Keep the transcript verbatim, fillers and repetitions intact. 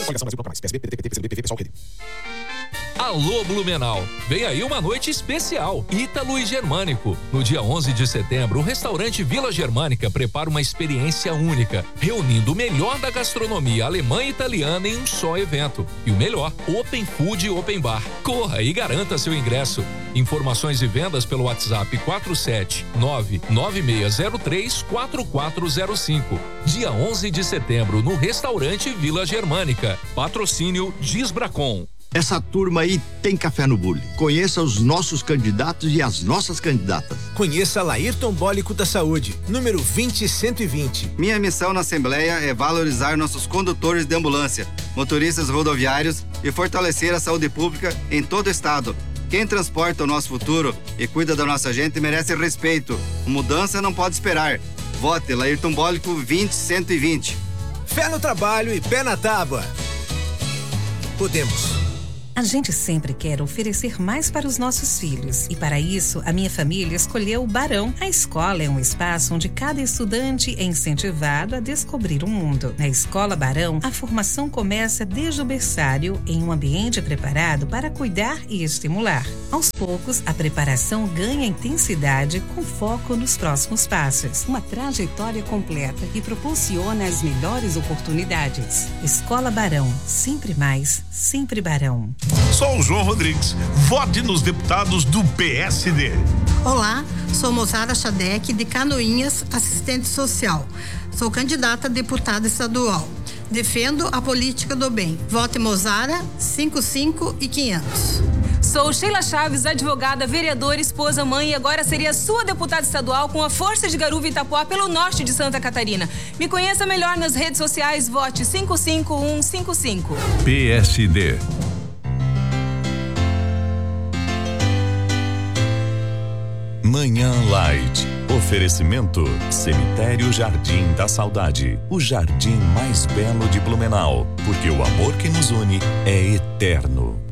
Alô Blumenau, vem aí uma noite especial, Ítalo e Germânico. No dia onze de setembro, o restaurante Vila Germânica prepara uma experiência única, reunindo o melhor da gastronomia alemã e italiana em um só evento. E o melhor, Open Food e Open Bar. Corra e garanta seu ingresso. Informações e vendas pelo WhatsApp quatro sete nove nove seis zero três quatro quatro zero cinco. Dia onze de setembro, no restaurante Vila Germânica. Patrocínio Gisbracon. Essa turma aí tem café no bule. Conheça os nossos candidatos e as nossas candidatas. Conheça Laírton Bólico da Saúde, número vinte cento e vinte. Minha missão na Assembleia é valorizar nossos condutores de ambulância, motoristas rodoviários e fortalecer a saúde pública em todo o estado. Quem transporta o nosso futuro e cuida da nossa gente merece respeito. Mudança não pode esperar. Vote Laírton Bólico vinte cento e vinte. Fé no trabalho e pé na tábua. Podemos. A gente sempre quer oferecer mais para os nossos filhos. E para isso, a minha família escolheu o Barão. A escola é um espaço onde cada estudante é incentivado a descobrir o mundo. Na Escola Barão, a formação começa desde o berçário, em um ambiente preparado para cuidar e estimular. Aos poucos, a preparação ganha intensidade com foco nos próximos passos. Uma trajetória completa que proporciona as melhores oportunidades. Escola Barão, sempre mais, sempre Barão. Sou o João Rodrigues. Vote nos deputados do P S D. Olá, sou Mozara Chadec, de Canoinhas, assistente social. Sou candidata a deputada estadual. Defendo a política do bem. Vote Mozara, cinquenta e cinco e quinhentos. Sou Sheila Chaves, advogada, vereadora, esposa, mãe e agora seria sua deputada estadual com a força de Garuva e Itapuá pelo norte de Santa Catarina. Me conheça melhor nas redes sociais, vote cinco cinco um cinco cinco. P S D. Manhã Light. Oferecimento Cemitério Jardim da Saudade. O jardim mais belo de Blumenau. Porque o amor que nos une é eterno.